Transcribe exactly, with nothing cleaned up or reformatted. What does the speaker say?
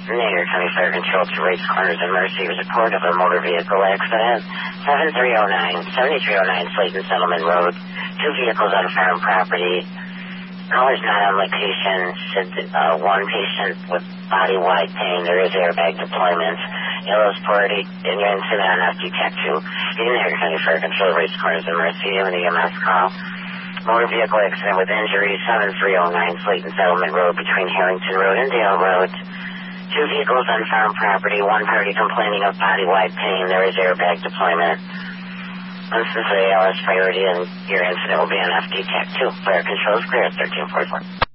Nader County Fire Control to Race Corners and Mercy. Report of a motor vehicle accident. seven three oh nine, seventy-three oh nine Slayton Settlement Road. Two vehicles on farm property. Caller's not on location. Said uh, one patient with body-wide pain. There is airbag deployment. Yellow Sport in your incident on F D Tech two. Nader County Fire Control, Race Corners and Mercy. An E M S call. Motor vehicle accident with injury. seven three oh nine Slayton Settlement Road between Harrington Road and Dale Road. Two vehicles on farm property. One party complaining of body-wide pain. There is airbag deployment. This is a L S priority, and your incident will be on F D Tech two. Fire control is clear at thirteen forty-four.